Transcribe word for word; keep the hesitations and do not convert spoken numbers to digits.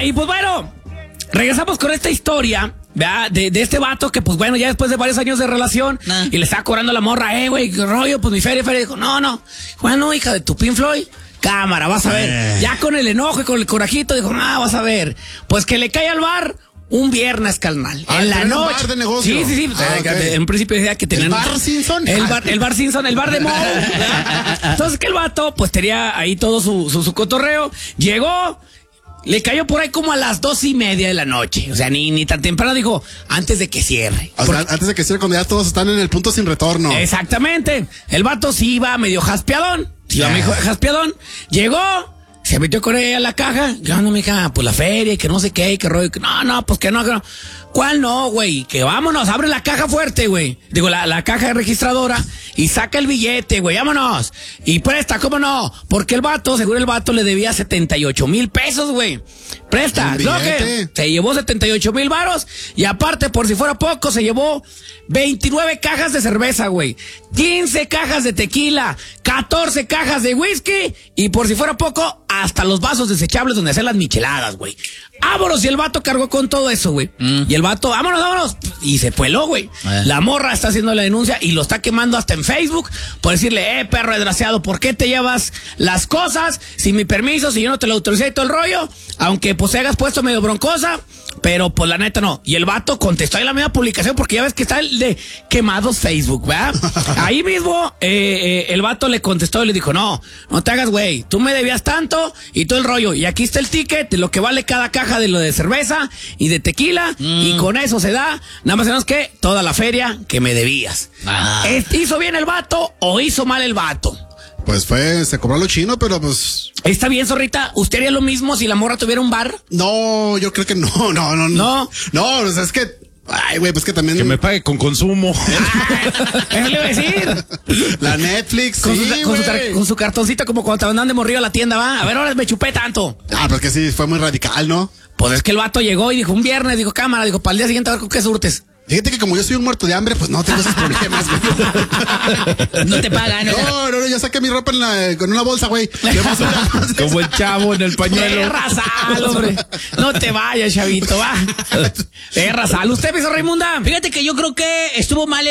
Oiga, y pues bueno, regresamos con esta historia, ¿verdad? De, de este vato que, pues bueno, ya después de varios años de relación, nah. y le estaba cobrando la morra, eh, güey, qué rollo, pues mi feria, feria. Dijo, no, no. Bueno, hija de tu Pink Floyd, cámara, vas a ver. Eh. Ya con el enojo y con el corajito, dijo, no, vas a ver. Pues que le cae al bar un viernes, carnal. Ah, en la noche. Un bar de negocio. Sí, sí, sí. Ah, okay. En un principio decía que tenía. ¿El bar Simpson? El bar, el bar Simpson, el bar de Moe. Entonces que el vato, pues tenía ahí todo su, su, su cotorreo. Llegó. Le cayó por ahí como a las dos y media de la noche. O sea, ni, ni tan temprano, dijo, antes de que cierre. O sea, Porque... antes de que cierre, cuando ya todos están en el punto sin retorno. Exactamente. El vato sí iba medio jaspeadón. Sí iba medio jaspeadón. Llegó, se metió con ella a la caja. Yo, no, mija, pues la feria, que no sé qué, que rollo. Que no, no, pues que no, que no. ¿Cuál no, güey? Que vámonos, abre la caja fuerte, güey. Digo, la, la caja registradora y saca el billete, güey, vámonos. Y presta, ¿cómo no? Porque el vato, seguro el vato le debía setenta y ocho mil pesos, güey. Presta, ¿no? Que se llevó setenta y ocho mil varos y aparte, por si fuera poco, se llevó veintinueve cajas de cerveza, güey. quince cajas de tequila, catorce cajas de whisky y por si fuera poco, hasta los vasos desechables donde hacen las micheladas, güey. Vámonos, y el vato cargó con todo eso, güey. Mm. Y el vato, vámonos, vámonos. Y se peló, güey. Eh. La morra está haciendo la denuncia y lo está quemando hasta en Facebook por decirle, eh, perro desgraciado, ¿por qué te llevas las cosas sin mi permiso, si yo no te lo autoricé y todo el rollo? Aunque pues te hagas puesto medio broncosa, pero pues la neta no. Y el vato contestó ahí la misma publicación porque ya ves que está el de quemados Facebook, ¿verdad? Ahí mismo eh, eh, el vato le contestó y le dijo, no, no te hagas, güey, tú me debías tanto y todo el rollo. Y aquí está el ticket de lo que vale cada caja de lo de cerveza y de tequila mm. y con eso se da, nada más menos que toda la feria que me debías. Ah. ¿Hizo bien el vato o hizo mal el vato? Pues fue, se cobró lo chino, pero pues... Está bien, zorrita. ¿Usted haría lo mismo si la morra tuviera un bar? No, yo creo que no, no, no. No, no, o sea, es que... Ay, güey, pues que también... Que me pague con consumo. Ah, eso le iba a decir. La Netflix, con, sí, su, con, su tar, con su cartoncito como cuando te mandan de morrillo a la tienda, va. A ver, ahora me chupé tanto. Ah, pues que sí, fue muy radical, ¿no? Pues es que el vato llegó y dijo un viernes, dijo cámara, dijo para el día siguiente a ver con qué surtes. Fíjate que como yo soy un muerto de hambre, pues no tengo esos problemas, güey. No te pagan, ¿no? No, no, no, ya saqué mi ropa en la, con una bolsa, güey. Como el chavo en el pañuelo. Eh, Razal, hombre. No te vayas, chavito, va. Eh, Razal. ¿Usted, piso Raimunda? Fíjate que yo creo que estuvo mal